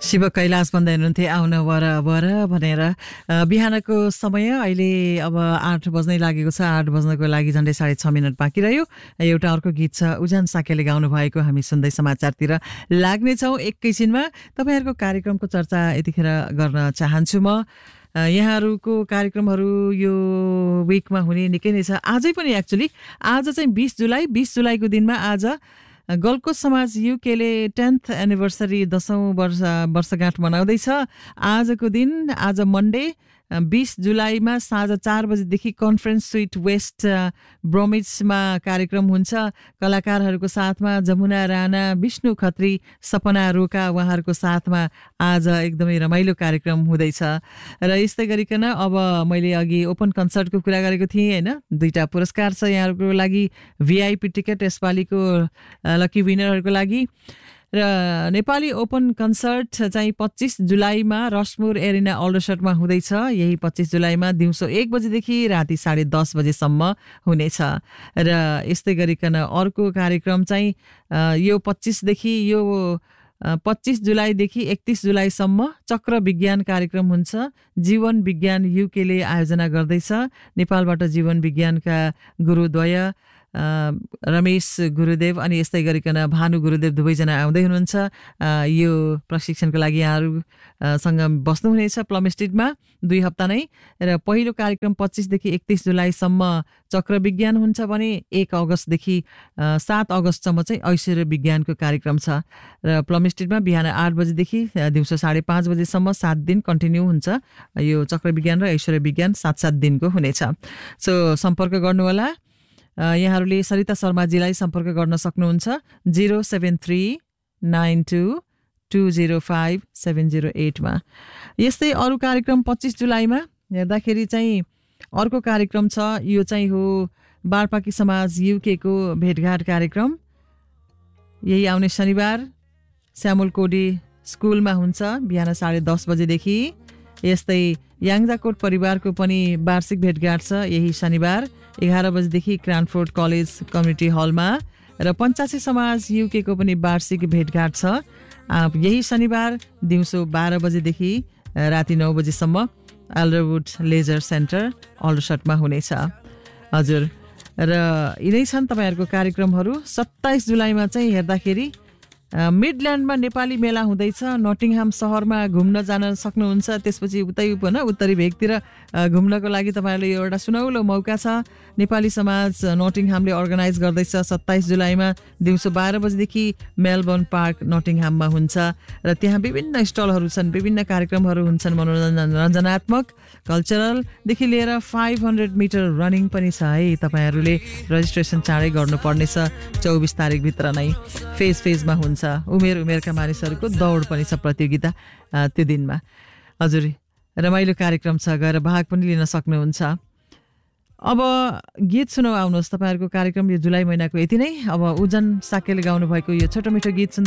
शिव कैलाश भन्दै हुनुहुन्थे आउन वर वर भनेर। बिहानको समय अहिले अब 8 बज्नै लागेको छ। 8 बज्नको लागि झन्डै 6.5 मिनट बाँकी रह्यो। एउटा अर्को गीत छ उजान साकेले गाउनु भएको, हामी सुन्दै समाचारतिर लाग्नेछौँ एकैछिनमा। तपाईहरुको कार्यक्रमको चर्चा यतिखेर गर्न चाहन्छु म। यहाँहरुको कार्यक्रमहरु यो विकमा हुने निकै नै छ। आजै पनि एक्चुअली आज चाहिँ 20 जुलाईको दिनमा आज गलकोट समाज युकेले 10th एनिभर्सरी 10औं वर्षगाँठ मनाउँदैछ। आजको दिन आज मन्डे 20 जुलाईमा साँझ 4 बजेदेखि कन्फरेन्स स्विट वेस्ट ब्रोमिचमा कार्यक्रम हुन्छ। कलाकारहरूको साथमा जमुना राणा, विष्णु खत्री, सपना रोका उहाँहरूको साथमा आज एकदमै रमाइलो कार्यक्रम हुँदैछ। र यस्तै गरिकन अब मैले अघि ओपन कन्सर्टको कुरा गरेको थिएँ हैन, 2टा पुरस्कार छ यहाँहरूको लागि, भिआइपी टिकट यसपालिको लकी विनरहरूको लागि। र नेपाली ओपन कन्सर्ट चाहिँ 25 जुलाईमा रसमुर एरिना अल्डरसटमा हुँदैछ। यही 25 जुलाईमा दिउँसो 1 बजेदेखि राति 10:30 बजेसम्म हुनेछ। र यस्तै गरिकन अर्को कार्यक्रम चाहिँ यो 25 जुलाईदेखि 31 जुलाईसम्म चक्र विज्ञान कार्यक्रम हुन्छ। जीवन विज्ञान युकेले आयोजना गर्दैछ। नेपालबाट जीवन विज्ञानका गुरुद्वय रमेश गुरुदेव अनि यस्तै गरिकन भानु गुरुदेव दुवैजना आउँदै हुनुहुन्छ। यो प्रशिक्षणको लागि यहाँहरूसँग बस्नुहुनेछ प्लम स्ट्रिटमा 2 हप्ता नै। र पहिलो कार्यक्रम 25 देखि 31 जुलाईसम्म चक्र विज्ञान हुन्छ भने 1 अगस्तदेखि 7 अगस्तसम्म चाहिँ ऐश्वर्य विज्ञानको कार्यक्रम छ। र प्लम स्ट्रिटमा बिहान 8 बजेदेखि दिउँसो 5:30 बजेसम्म 7 दिन कन्टिन्यू हुन्छ। यो चक्र विज्ञान र ऐश्वर्य विज्ञान 7-7 दिनको हुनेछ। सो सम्पर्क गर्नुहोला। यहाँहरूले सरिता शर्माजीलाई सम्पर्क गर्न सक्नुहुन्छ 07392205708 मा। यस्तै अरू कार्यक्रम 25 जुलाईमा हेर्दाखेरि चाहिँ अर्को कार्यक्रम छ। यो चाहिँ हो बारपाकी समाज युके को भेटघाट कार्यक्रम। यही आउने शनिबार श्यामल कोडी स्कुलमा हुन्छ बिहान 10:30 बजेदेखि। यस्तै याङजाकोट परिवारको पनि वार्षिक भेटघाट छ यही शनिबार 11 बजेदेखि क्रानफोर्ड कलेज कम्युनिटी हलमा। र पञ्चासी समाज युके को पनि वार्षिक भेटघाट छ यही शनिबार दिउँसो 12 बजेदेखि राति 9 बजेसम्म एल्डरवुड लेजर सेन्टर अल्डरसटमा हुनेछ। हजुर, र यिनै छन् तपाईहरुको कार्यक्रमहरू। 27 जुलाईमा चाहिँ हेर्दाखेरि मिडल्यान्डमा नेपाली मेला हुँदैछ। नटिङहाम शहरमा घुम्न जान सक्नुहुन्छ। त्यसपछि उत्तरी भेगतिर घुम्नको लागि तपाईहरुले एउटा सुनौलो मौका छ। नेपाली समाज नटिङहामले अर्गनाइज गर्दैछ 27 जुलाईमा दिउँसो 12 बजेदेखि मेलबर्न पार्क नटिङहाममा हुन्छ। र त्यहाँ विभिन्न स्टलहरू छन्, विभिन्न कार्यक्रमहरू हुन्छन्, मनोरञ्जनात्मक कल्चरलदेखि लिएर 500 मिटर रनिङ पनि छ है। तपाईहरुले रजिस्ट्रेसन चाँडै गर्नुपर्नेछ 24 तारिखभित्र नै। फेजमा हुन्छ। उमेरका मानिसहरूको दौड पनि छ प्रतियोगिता त्यो दिनमा। हजुर, रमाइलो कार्यक्रम छ, गएर भाग पनि लिन सक्नुहुन्छ। अब गीत सुनौ आउनुहोस्। तपाईहरुको कार्यक्रम यो जुलाई महिनाको यति नै। अब उजन साकेले गाउनु भएको यो छोटो मिठो गीत सुन्दै